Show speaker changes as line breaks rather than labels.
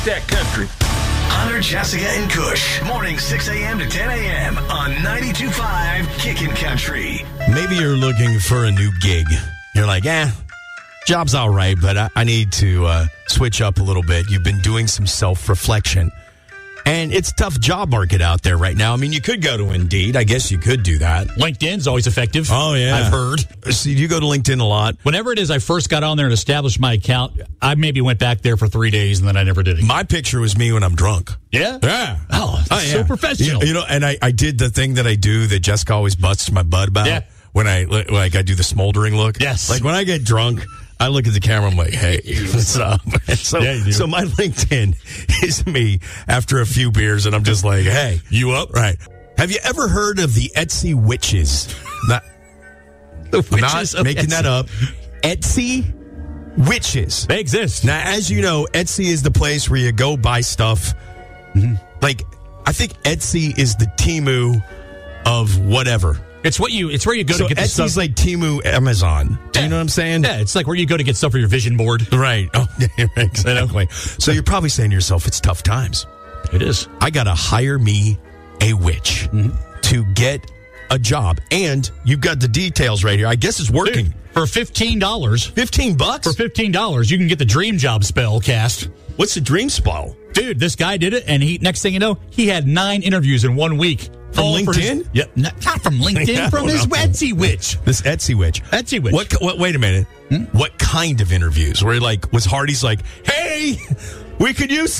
That country.
Hunter, Jessica, and Kush. Morning 6 a.m. to 10 a.m. on 92.5 Kickin' Country.
Maybe you're looking for a new gig. You're like, job's all right, but I need to switch up a little bit. You've been doing some self-reflection. And it's a tough job market out there right now. I mean, you could go to Indeed. I guess you could do that.
LinkedIn's always effective.
Oh, yeah.
I've heard.
So you go to LinkedIn a lot.
Whenever it is I first got on there and established my account, I maybe went back there for 3 days and then I never did it.
My picture was me when I'm drunk.
Yeah?
Yeah.
Oh, so professional.
You know, and I did the thing that I do that Jessica always busts my butt about.
Yeah.
When I do the smoldering look.
Yes.
Like when I get drunk, I look at the camera, I'm like, hey, what's up? So my LinkedIn is me after a few beers, and I'm just like, hey.
You up?
Right. Have you ever heard of the Etsy witches? Not making that up. Etsy witches.
They exist.
Now, as you know, Etsy is the place where you go buy stuff. Mm-hmm. Like, I think Etsy is the Temu of whatever.
It's where you go to get the stuff.
Etsy's like Temu Amazon. Do you know what I'm saying?
Yeah, it's like where you go to get stuff for your vision board.
Right. Oh, yeah, exactly. So you're probably saying to yourself, it's tough times.
It is.
I got to hire me a witch to get a job. And you've got the details right here. I guess it's working.
Dude, for $15.
$15?
For $15, you can get the dream job spell cast.
What's the dream spell?
Dude, this guy did it, and next thing you know, he had 9 interviews in 1 week.
From LinkedIn?
Not from LinkedIn, from his Etsy witch.
This Etsy witch.
Etsy witch.
What? Wait a minute. What kind of interviews? Where was Hardy's like, hey, we could use